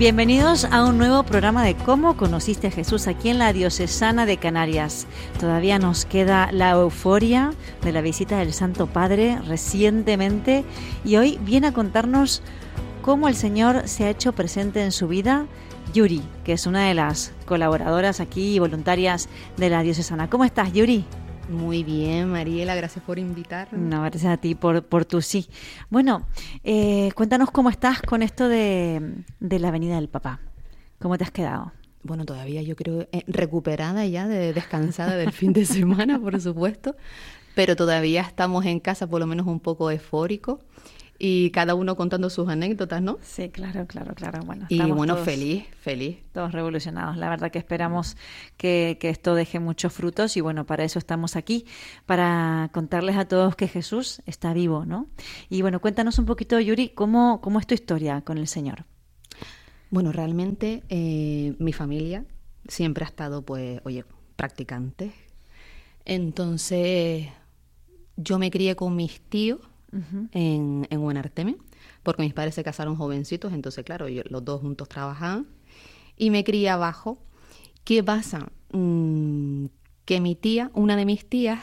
Bienvenidos a un nuevo programa de Cómo conociste a Jesús aquí en la Diocesana de Canarias. Todavía nos queda la euforia de la visita del Santo Padre recientemente y hoy viene a contarnos cómo el Señor se ha hecho presente en su vida Yuri, que es una de las colaboradoras aquí y voluntarias de la Diocesana. ¿Cómo estás, Yuri? Muy bien, Mariela, gracias por invitarme. No, gracias a ti por tu sí. Bueno, cuéntanos cómo estás con esto de la venida del Papá. ¿Cómo te has quedado? Bueno, todavía yo creo recuperada ya, descansada del fin de semana, por supuesto, pero todavía estamos en casa por lo menos un poco eufóricos y cada uno contando sus anécdotas, ¿no? Sí, claro. Bueno, y bueno, todos, feliz. Todos revolucionados. La verdad que esperamos que esto deje muchos frutos y bueno, para eso estamos aquí, para contarles a todos que Jesús está vivo, ¿no? Y bueno, cuéntanos un poquito, Yuri, ¿cómo es tu historia con el Señor? Bueno, realmente mi familia siempre ha estado, pues, practicante. Entonces, yo me crié con mis tíos en Buenarteme, porque mis padres se casaron jovencitos, entonces, claro, los dos juntos trabajaban, y me crié abajo. ¿Qué pasa? Que mi tía, una de mis tías,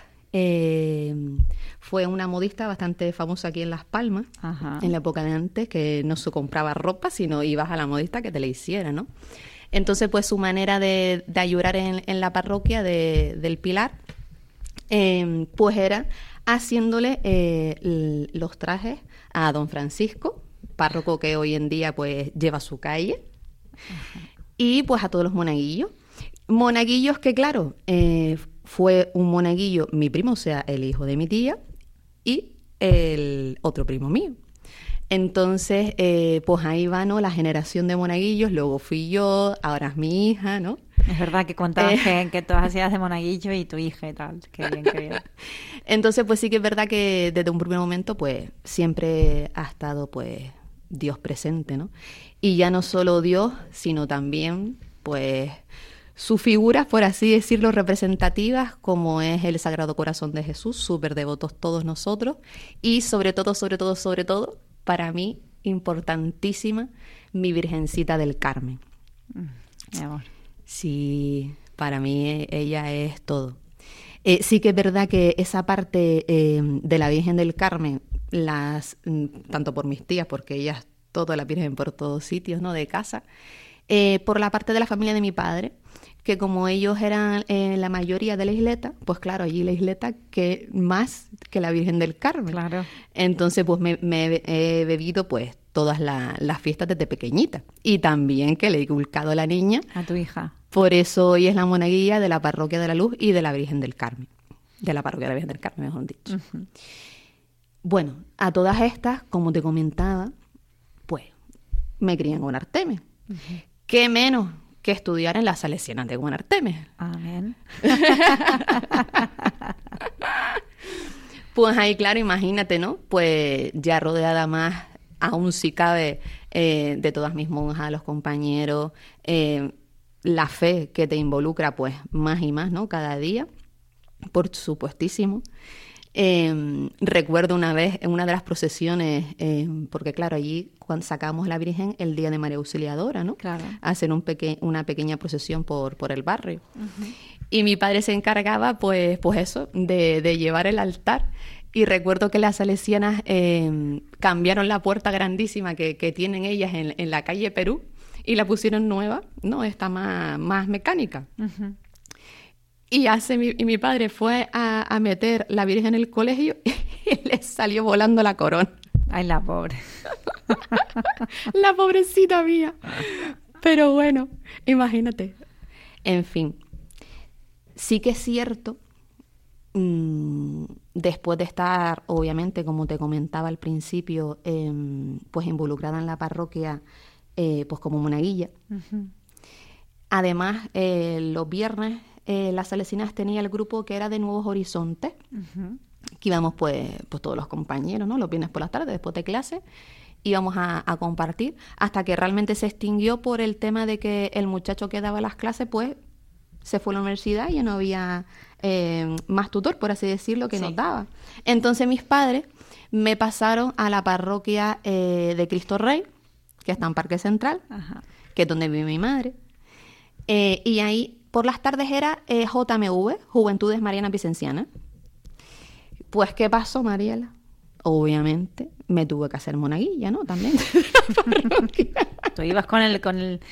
fue una modista bastante famosa aquí en Las Palmas, en la época de antes, que no se compraba ropa, sino ibas a la modista que te la hiciera, ¿no? Entonces, pues su manera de ayudar en la parroquia del Pilar, pues era haciéndole los trajes a don Francisco, párroco que hoy en día pues lleva su calle, y pues a todos los monaguillos. Monaguillos que, claro, fue un monaguillo, mi primo, o sea, el hijo de mi tía, y el otro primo mío. Entonces, pues ahí va, ¿no?, la generación de monaguillos, luego fui yo, ahora es mi hija, ¿no? Es verdad que contabas que todas hacías de monaguillo y tu hija y tal. Qué bien. Entonces, pues sí que es verdad que desde un primer momento, pues, siempre ha estado, pues, Dios presente, ¿no? Y ya no solo Dios, sino también, pues, sus figuras, por así decirlo, representativas, como es el Sagrado Corazón de Jesús, súper devotos todos nosotros, y sobre todo, para mí, importantísima, mi Virgencita del Carmen. Mi amor. Sí, para mí ella es todo. Sí que es verdad que esa parte de la Virgen del Carmen, tanto por mis tías, porque ellas todas la Virgen por todos sitios, ¿no?, de casa, por la parte de la familia de mi padre, que como ellos eran la mayoría de la isleta, pues claro, allí la isleta que más que la Virgen del Carmen. Claro. Entonces, pues me he bebido pues todas las fiestas desde pequeñita. Y también que le he inculcado a la niña. A tu hija. Por eso hoy es la monaguilla de la Parroquia de la Luz y de la Virgen del Carmen. De la Parroquia de la Virgen del Carmen, mejor dicho. Bueno, a todas estas, como te comentaba, pues me crié en Buenarteme. ¿Qué menos que estudiar en las Salesianas de Buenarteme? Amén. Pues ahí, claro, imagínate, ¿no? Pues ya rodeada más, aún si cabe, de todas mis monjas, los compañeros, la fe que te involucra, pues más y más, ¿no?, cada día, por supuestísimo. Recuerdo una vez en una de las procesiones, porque claro, allí cuando sacamos a la Virgen el día de María Auxiliadora, ¿no? Claro. Hacer una pequeña procesión por el barrio. Y mi padre se encargaba, pues eso, de llevar el altar. Y recuerdo que las salesianas cambiaron la puerta grandísima que tienen ellas en la calle Perú y la pusieron nueva, ¿no? Esta más mecánica. Y mi padre fue a meter la Virgen en el colegio y le salió volando la corona. Ay, la pobre. La pobrecita mía. Pero bueno, imagínate. En fin, sí que es cierto, después de estar, obviamente, como te comentaba al principio, pues involucrada en la parroquia, pues como monaguilla. Además, los viernes, las salesianas tenía el grupo que era de Nuevos Horizontes, que íbamos pues todos los compañeros, ¿no?, los viernes por las tardes, después de clase, íbamos a compartir, hasta que realmente se extinguió por el tema de que el muchacho que daba las clases, pues, se fue a la universidad y ya no había más tutor, por así decirlo, que nos daba. Entonces mis padres me pasaron a la parroquia de Cristo Rey, que está en Parque Central, que es donde vive mi madre. Y ahí por las tardes era JMV, Juventudes Marianas Vicencianas. Pues, ¿qué pasó, Mariela? Obviamente me tuve que hacer monaguilla, ¿no? También. Tú ibas con el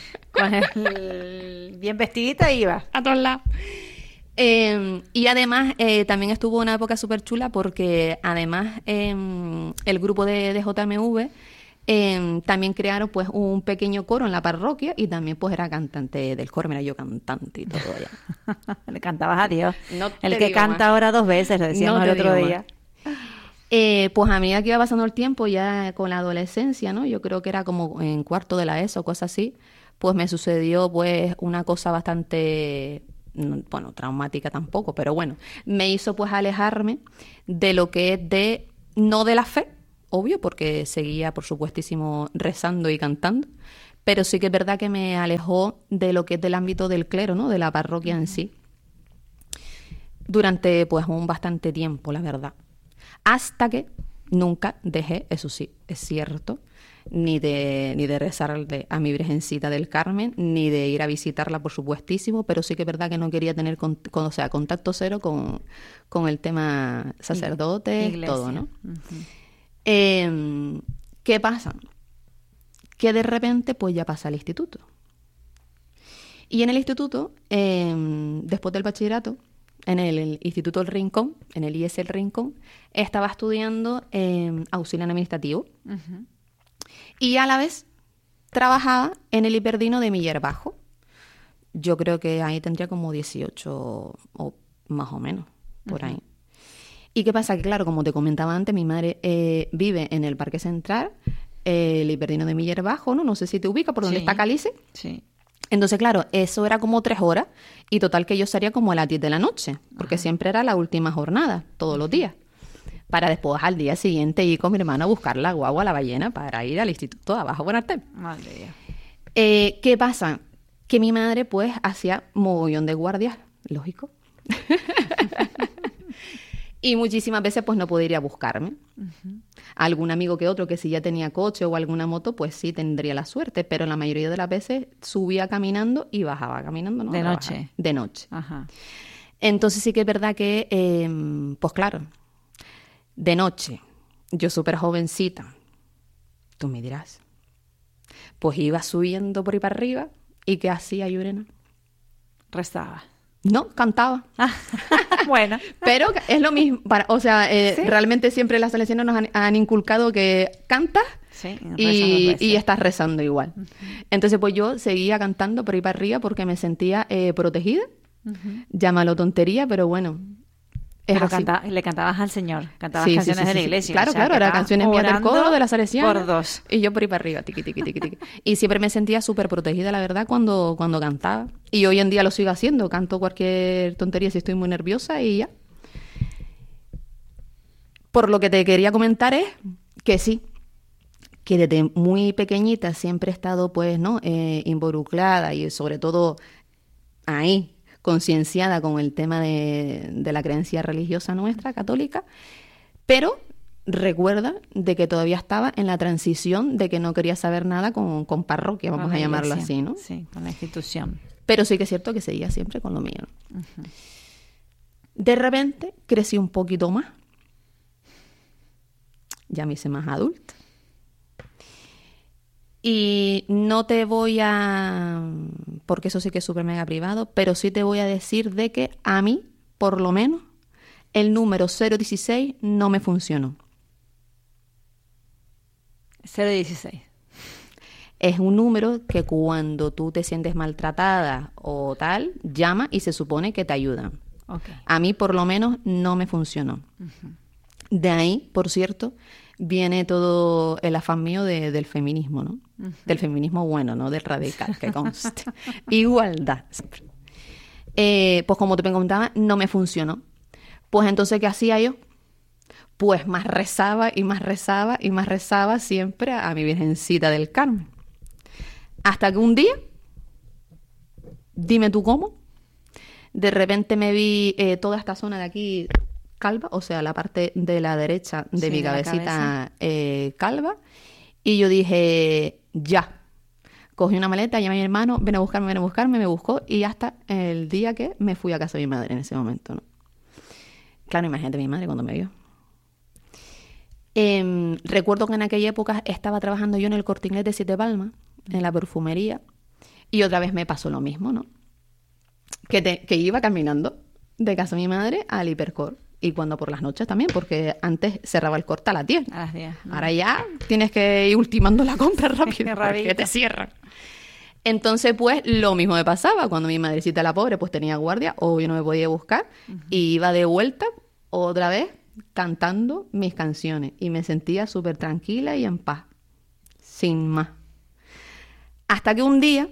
bien vestidita, ibas a todos lados. Y además también estuvo una época súper chula porque además el grupo de JMV también crearon pues un pequeño coro en la parroquia y también pues era cantante del coro, era yo cantante y todo allá. Le cantabas a Dios. No el que canta más. Ahora 2 veces, lo decíamos el otro día. Pues a medida que iba pasando el tiempo ya con la adolescencia, ¿no? Yo creo que era como en cuarto de la ESO o cosas así, pues me sucedió pues una cosa bastante, bueno, traumática tampoco, pero bueno, me hizo pues alejarme de lo que es no de la fe, obvio, porque seguía por supuestísimo rezando y cantando, pero sí que es verdad que me alejó de lo que es del ámbito del clero, ¿no? De la parroquia en sí, durante pues un bastante tiempo, la verdad. Hasta que nunca dejé, eso sí, es cierto, ni de rezar a mi Virgencita del Carmen, ni de ir a visitarla, por supuestísimo, pero sí que es verdad que no quería tener contacto cero con el tema sacerdote, todo, ¿no? ¿Qué pasa? Que de repente pues ya pasa el instituto. Y en el instituto, después del bachillerato, en el Instituto El Rincón, en el IES El Rincón, estaba estudiando auxiliar administrativo y a la vez trabajaba en el Hiperdino de Miller Bajo. Yo creo que ahí tendría como 18 o más o menos, por ahí. ¿Y qué pasa? Que claro, como te comentaba antes, mi madre vive en el Parque Central, el Hiperdino de Miller Bajo, ¿no? No sé si te ubicas por donde está Calice. Sí. Entonces, claro, eso era como 3 horas y total que yo salía como a las 10 de la noche, porque siempre era la última jornada, todos los días, para después al día siguiente ir con mi hermano a buscar la guagua, la ballena, para ir al instituto abajo por Arte. Madre mía. ¿Qué pasa? Que mi madre pues hacía mogollón de guardias, lógico. Y muchísimas veces pues no podía ir a buscarme. Algún amigo que otro que si ya tenía coche o alguna moto, pues sí tendría la suerte, pero la mayoría de las veces subía caminando y bajaba caminando, ¿no? De noche. De noche. Ajá. Entonces sí que es verdad que, pues claro, de noche, yo súper jovencita, tú me dirás, pues iba subiendo por ahí para arriba y ¿qué hacía Llurena? Rezaba. No, cantaba. Bueno. Pero es lo mismo. ¿Sí? Realmente siempre las selecciones nos han inculcado que cantas y estás rezando igual. Entonces, pues yo seguía cantando por ahí para arriba porque me sentía protegida. Llámalo tontería, pero bueno. Le cantabas al Señor, cantabas canciones de la iglesia. Claro, eran canciones mías del coro, de la salesiana. Por 2. Y yo por ahí para arriba, tiqui, tiqui, tiqui, tiqui. Y siempre me sentía súper protegida, la verdad, cuando cantaba. Y hoy en día lo sigo haciendo, canto cualquier tontería si estoy muy nerviosa y ya. Por lo que te quería comentar es que sí, que desde muy pequeñita siempre he estado, pues, ¿no? Involucrada y sobre todo ahí, concienciada con el tema de la creencia religiosa nuestra, católica, pero recuerda de que todavía estaba en la transición de que no quería saber nada con parroquia, vamos a llamarlo así, ¿no? Sí, con la institución. Pero sí que es cierto que seguía siempre con lo mío, ¿no? De repente crecí un poquito más, ya me hice más adulta. Y no te voy a... porque eso sí que es súper mega privado, pero sí te voy a decir de que a mí, por lo menos, el número 016 no me funcionó. 016. Es un número que cuando tú te sientes maltratada o tal, llama y se supone que te ayudan. Okay. A mí, por lo menos, no me funcionó. De ahí, por cierto, viene todo el afán mío del feminismo, ¿no? Del feminismo bueno, no del radical, que conste. Igualdad. Pues como te comentaba, no me funcionó. Pues entonces, ¿qué hacía yo? Pues más rezaba y más rezaba y más rezaba siempre a mi Virgencita del Carmen. Hasta que un día, dime tú cómo, de repente me vi toda esta zona de aquí calva, o sea, la parte de la derecha de mi cabecita calva, y yo dije, ya, cogí una maleta, llamé a mi hermano, ven a buscarme, me buscó y hasta el día que me fui a casa de mi madre en ese momento, ¿no? Claro, imagínate mi madre cuando me vio. Recuerdo que en aquella época estaba trabajando yo en el Corte Inglés de Siete Palmas, en la perfumería, y otra vez me pasó lo mismo, ¿no? Que iba caminando de casa de mi madre al Hipercor. Y cuando por las noches también, porque antes cerraba el Corte a las 10. A las 10. Ahora ya tienes que ir ultimando la compra rápido porque te cierran. Entonces, pues, lo mismo me pasaba. Cuando mi madrecita, la pobre, pues tenía guardia, o yo no me podía buscar, y iba de vuelta otra vez cantando mis canciones. Y me sentía súper tranquila y en paz. Sin más. Hasta que un día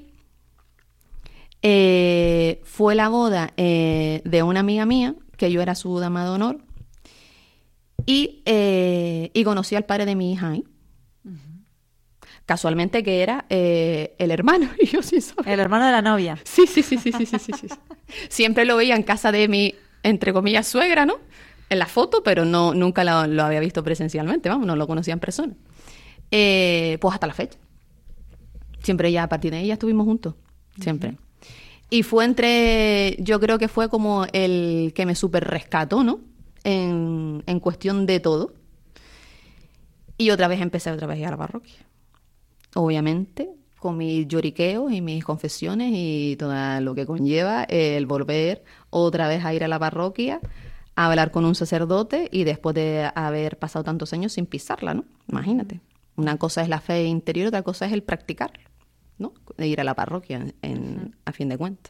fue la boda de una amiga mía, que yo era su dama de honor, y conocí al padre de mi hija ahí. Casualmente que era el hermano, y yo sí sabía. El hermano de la novia. Sí. Siempre lo veía en casa de mi, entre comillas, suegra, ¿no? En la foto, pero nunca lo había visto presencialmente, vamos, no lo conocía en persona. Pues hasta la fecha. Siempre ya, a partir de ahí ya estuvimos juntos, siempre. Y fue yo creo que fue como el que me súper rescató, ¿no? En cuestión de todo. Y empecé otra vez a ir a la parroquia. Obviamente, con mis lloriqueos y mis confesiones y todo lo que conlleva el volver otra vez a ir a la parroquia, a hablar con un sacerdote y después de haber pasado tantos años sin pisarla, ¿no? Imagínate. Una cosa es la fe interior, otra cosa es el practicar, ¿no? De ir a la parroquia, a fin de cuentas.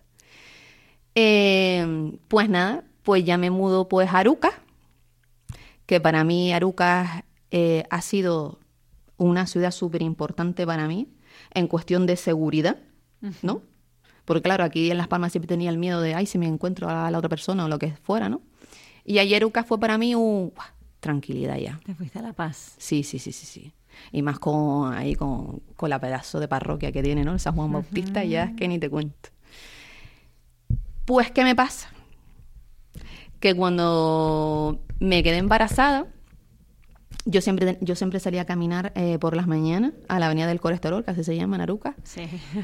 Pues nada, pues ya me mudo pues a Arucas, que para mí Arucas ha sido una ciudad súper importante para mí en cuestión de seguridad, ¿no? Porque claro, aquí en Las Palmas siempre tenía el miedo de, ay, si me encuentro a la otra persona o lo que fuera, ¿no? Y ayer Arucas fue para mí tranquilidad ya. ¿Te fuiste a La Paz? Sí. Y más con la pedazo de parroquia que tiene, ¿no? El San Juan Bautista, ya es que ni te cuento. Pues, ¿qué me pasa? Que cuando me quedé embarazada, yo siempre salía a caminar por las mañanas a la avenida del Colesterol, que así se llama en Arucas. Sí.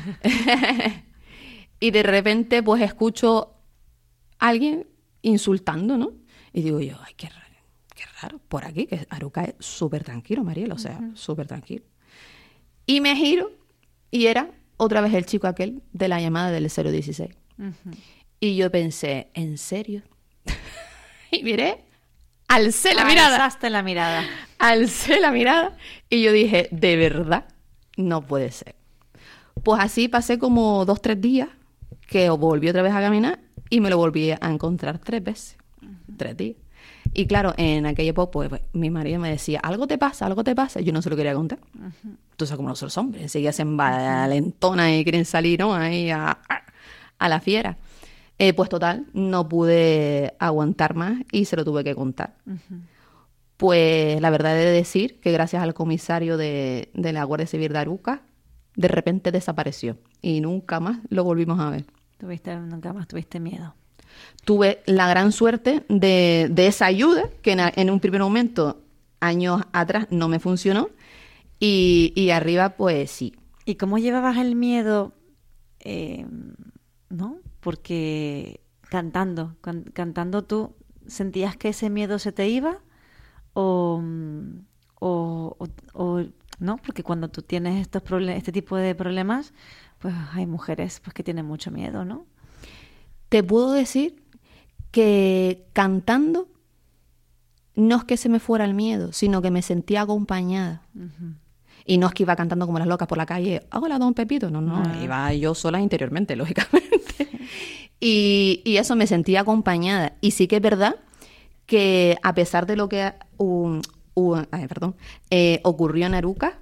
Y de repente, pues, escucho a alguien insultando, ¿no? Y digo yo, ay, qué raro, por aquí, que Arucas es súper tranquilo, Mariela, o sea, súper tranquilo. Y me giro y era otra vez el chico aquel de la llamada del 016. Y yo pensé, ¿en serio? Y miré, alcé la mirada. Alzaste la mirada. Alcé la mirada y yo dije, ¿de verdad? No puede ser. Pues así pasé como 2-3 días que volví otra vez a caminar y me lo volví a encontrar 3 veces. 3 días. Y claro, en aquella época, pues mi marido me decía, algo te pasa. Y yo no se lo quería contar. Entonces, como nosotros hombres, enseguida se envalentonan y quieren salir, ¿no? Ahí a la fiera. Pues total, no pude aguantar más y se lo tuve que contar. Pues la verdad he de decir que gracias al comisario de la Guardia Civil de Arucas, de repente desapareció y nunca más lo volvimos a ver. Nunca más tuviste miedo. Tuve la gran suerte de esa ayuda, que en un primer momento, años atrás, no me funcionó, y arriba, pues sí. ¿Y cómo llevabas el miedo, no? Porque cantando tú, ¿sentías que ese miedo se te iba? O no, porque cuando tú tienes este tipo de problemas, pues hay mujeres pues que tienen mucho miedo, ¿no? Te puedo decir que cantando no es que se me fuera el miedo, sino que me sentía acompañada. Y no es que iba cantando como las locas por la calle, hola, don Pepito. No, iba yo sola interiormente, lógicamente. Y eso, me sentía acompañada. Y sí que es verdad que a pesar de lo que ocurrió en Arucas,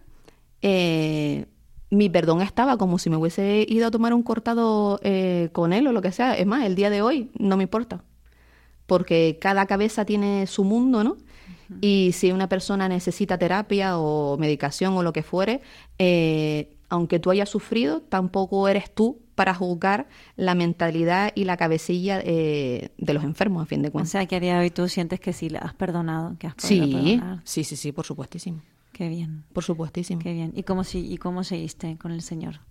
mi perdón estaba como si me hubiese ido a tomar un cortado con él o lo que sea. Es más, el día de hoy no me importa. Porque cada cabeza tiene su mundo, ¿no? Y si una persona necesita terapia o medicación o lo que fuere, aunque tú hayas sufrido, tampoco eres tú para juzgar la mentalidad y la cabecilla de los enfermos, a fin de cuentas. O sea, que a día de hoy tú sientes que sí la has perdonado, que has podido perdonar. Sí, por supuestísimo. Qué bien. Por supuestísimo. Qué bien. ¿Y cómo seguiste con el Señor?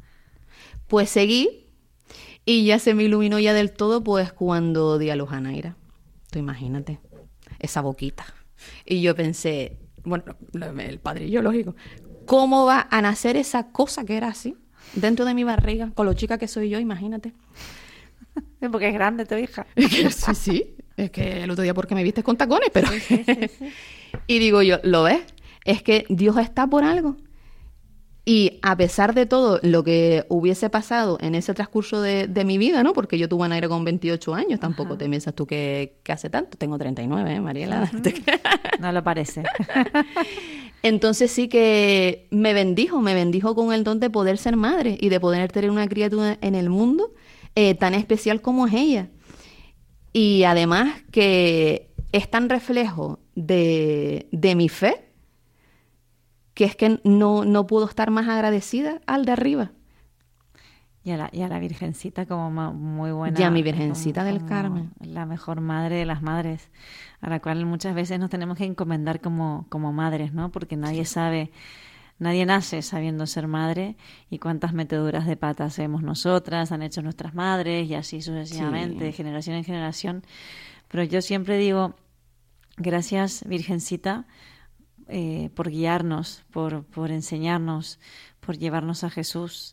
Pues seguí y ya se me iluminó ya del todo pues cuando di a luz a Naira. Tú imagínate, esa boquita. Y yo pensé, bueno, el padrillo, lógico, ¿cómo va a nacer esa cosa que era así dentro de mi barriga? Con lo chica que soy yo, imagínate. Porque es grande tu hija. Sí. Es que el otro día porque me viste con tacones, pero... Sí. Y digo yo, ¿lo ves? Es que Dios está por algo. Y a pesar de todo lo que hubiese pasado en ese transcurso de mi vida, ¿no? Porque yo tuve a Naira con 28 años, tampoco te piensas tú que hace tanto. Tengo 39, Mariela. No lo parece. Entonces sí que me bendijo con el don de poder ser madre y de poder tener una criatura en el mundo tan especial como es ella. Y además que es tan reflejo de mi fe que es que no puedo estar más agradecida al de arriba. Y a la Virgencita como muy buena. Y a mi Virgencita del Carmen. La mejor madre de las madres, a la cual muchas veces nos tenemos que encomendar como madres, ¿no? Porque nadie nace sabiendo ser madre, y cuántas meteduras de patas hacemos nosotras, han hecho nuestras madres, y así sucesivamente, de generación en generación. Pero yo siempre digo, gracias Virgencita, por guiarnos, por enseñarnos, por llevarnos a Jesús,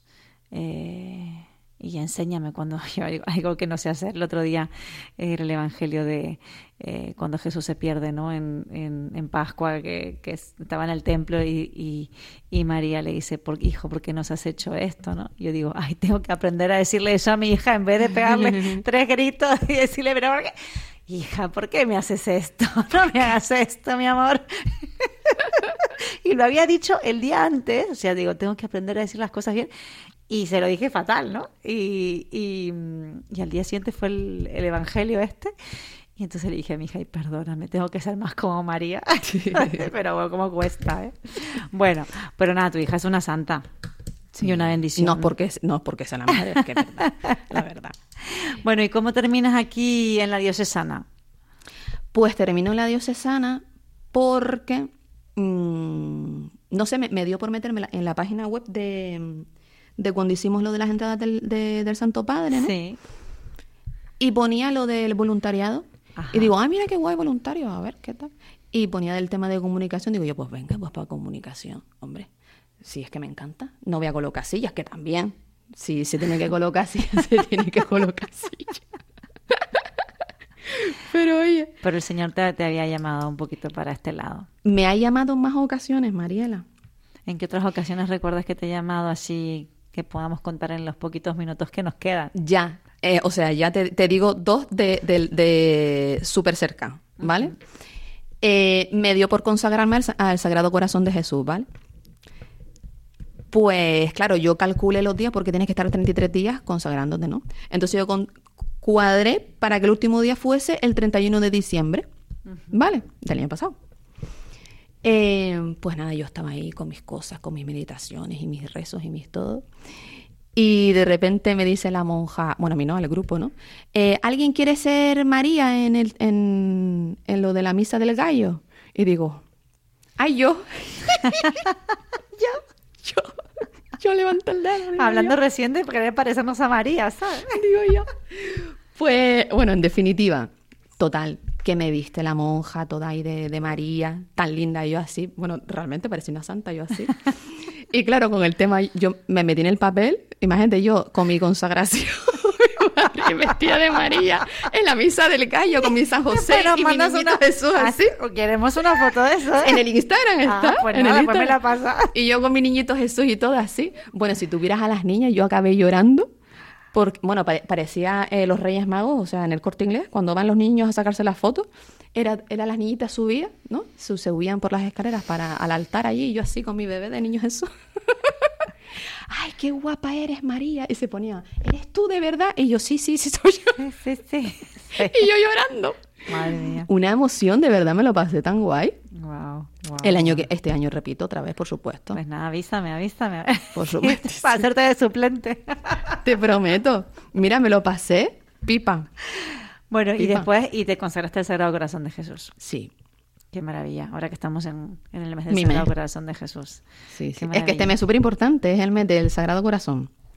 y enséñame cuando yo algo que no sé hacer. El otro día era el Evangelio de cuando Jesús se pierde, ¿no? En Pascua, que estaba en el templo y María le dice, hijo, ¿por qué nos has hecho esto, no? Yo digo, tengo que aprender a decirle eso a mi hija en vez de pegarle 3 gritos y decirle, pero ¿por qué? Hija, ¿por qué me haces esto? No me hagas esto, mi amor. Y lo había dicho el día antes, o sea, digo, tengo que aprender a decir las cosas bien. Y se lo dije fatal, ¿no? Y al día siguiente fue el Evangelio este. Y entonces le dije a mi hija, perdóname, tengo que ser más como María. Pero bueno, ¿cómo cuesta, eh? Bueno, pero nada, tu hija es una santa. Sí. Y una bendición. No es porque sea la madre, es que es verdad, la verdad. Bueno, ¿y cómo terminas aquí en la diocesana? Pues termino en la diocesana porque, no sé, me dio por meterme en la página web de cuando hicimos lo de las entradas del Santo Padre, ¿no? Sí. Y ponía lo del voluntariado. Ajá. Y digo, mira qué guay voluntarios, a ver, ¿qué tal? Y ponía del tema de comunicación. Digo yo, pues venga, pues para comunicación, hombre. Sí, es que me encanta. No voy a colocar sillas, que también. Si se tiene que colocar sillas, se tiene que colocar sillas. Pero oye... Pero el Señor te había llamado un poquito para este lado. Me ha llamado en más ocasiones, Mariela. ¿En qué otras ocasiones recuerdas que te he llamado así que podamos contar en los poquitos minutos que nos quedan? Ya, o sea, ya te digo 2 de súper cerca, ¿vale? Uh-huh. Me dio por consagrarme al Sagrado Corazón de Jesús, ¿vale? Pues claro, yo calculé los días porque tienes que estar 33 días consagrándote, ¿no? Entonces yo cuadré para que el último día fuese el 31 de diciembre, uh-huh, ¿vale? Del año pasado. Pues nada, yo estaba ahí con mis cosas, con mis meditaciones y mis rezos y mis todo. Y de repente me dice la monja, bueno, a mí no, al grupo, ¿no? ¿Alguien quiere ser María en lo de la misa del gallo? Y digo, ¡ay, yo! Yo levanto el dedo. Hablando recién de querer parecernos a María, ¿sabes? Digo yo. Pues, bueno, en definitiva, total, que me viste la monja toda ahí de María, tan linda, yo así. Bueno, realmente parecía una santa, yo así. Y claro, con el tema, yo me metí en el papel, imagínate yo con mi consagración, vestida de María, en la misa del gallo, con mi San José y mi niñito Jesús, así. Queremos una foto de eso, ¿eh? En el Instagram está. Pues en nada, el pues me la pasa. Y yo con mi niñito Jesús y todo así. Bueno, si tuvieras a las niñas, yo acabé llorando. Porque, bueno, parecía los Reyes Magos, o sea, en el Corte Inglés, cuando van los niños a sacarse las fotos, era las niñitas subidas, ¿no? Se subían por las escaleras al altar allí, y yo así con mi bebé de niño Jesús. ¡Ay, qué guapa eres, María! Y se ponía, ¿eres tú de verdad? Y yo, sí, soy yo. Sí. Y yo llorando. Madre mía. Una emoción, de verdad, me lo pasé tan guay. Wow. Este año repito otra vez, por supuesto. Pues nada, avísame. Por supuesto. Para hacerte de suplente. Te prometo. Mira, me lo pasé pipa. Bueno, pipa. Y después, te consagraste al Sagrado Corazón de Jesús. Sí. Qué maravilla. Ahora que estamos en el mes del Sagrado Corazón de Jesús. Sí. Es que este mes es súper importante, es el mes del Sagrado Corazón.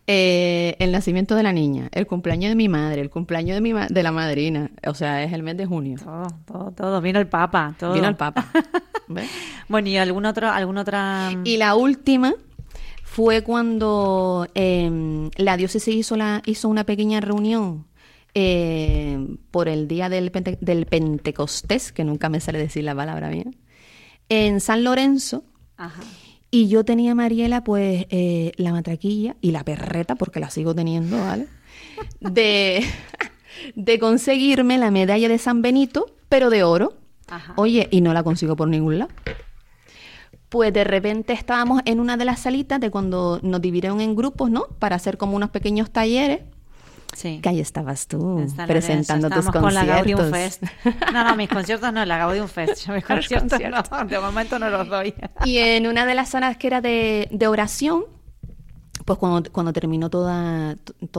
El nacimiento de la niña, el cumpleaños de mi madre, el cumpleaños de la madrina. O sea, es el mes de junio. Todo. Vino el Papa. Todo. Vino el Papa. ¿Ves? Bueno, ¿y alguna otra? Y la última fue cuando la diócesis hizo una pequeña reunión por el día del Pentecostés, que nunca me sale decir la palabra bien, en San Lorenzo. Ajá. Y yo tenía a Mariela, pues, la matraquilla y la perreta, porque la sigo teniendo, ¿vale? De conseguirme la medalla de San Benito, pero de oro. Ajá. Oye, y no la consigo por ningún lado. Pues de repente estábamos en una de las salitas de cuando nos dividieron en grupos, ¿no? Para hacer como unos pequeños talleres. Sí. Que ahí estabas tú, presentando tus conciertos. Con la Gaudium Fest. No, mis conciertos no, la Gaudium Fest. Mis conciertos no, de momento no los doy. Y en una de las salas que era de oración, pues cuando terminó todo